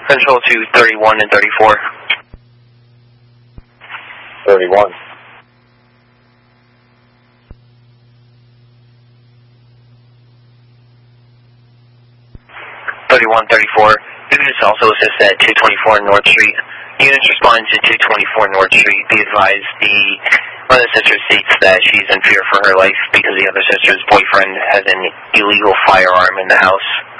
Control to 31 and 34. 31. Units also assist at 224 North Street. Units respond to 224 North Street. Be advised, one of the sisters states that she's in fear for her life because the other sister's boyfriend has an illegal firearm in the house.